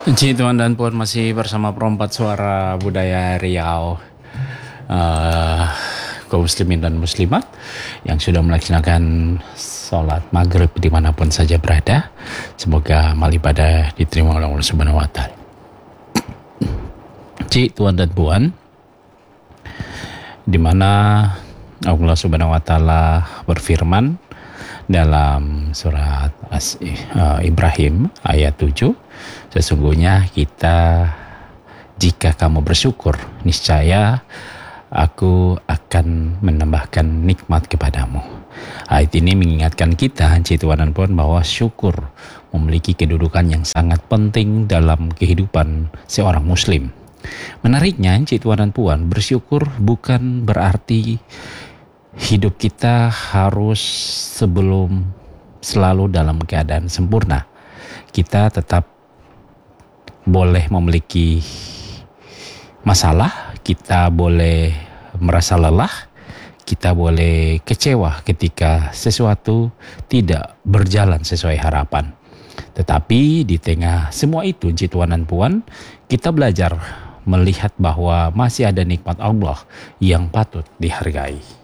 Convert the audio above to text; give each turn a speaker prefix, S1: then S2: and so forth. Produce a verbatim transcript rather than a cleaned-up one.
S1: Puji Tuhan dan Puan, masih bersama Perompat Suara Budaya Riau, uh, kaum muslimin dan muslimat yang sudah melaksanakan sholat maghrib dimanapun saja berada. Semoga amal ibadah diterima oleh Allah Subhanahu Wa Taala. Puji Tuhan dan Puan, di mana Allah Subhanahu Wa Taala berfirman dalam surat As- uh, Ibrahim ayat tujuh, sesungguhnya kita, jika kamu bersyukur, niscaya aku akan menambahkan nikmat kepadamu. Ayat ini mengingatkan kita, Tuhan dan Puan, bahwa syukur memiliki kedudukan yang sangat penting dalam kehidupan seorang muslim. Menariknya, Tuhan dan Puan, bersyukur bukan berarti hidup kita harus sebelum selalu dalam keadaan sempurna. Kita tetap boleh memiliki masalah, kita boleh merasa lelah, kita boleh kecewa ketika sesuatu tidak berjalan sesuai harapan. Tetapi di tengah semua itu, Tuhan dan Puan, kita belajar melihat bahwa masih ada nikmat Allah yang patut dihargai.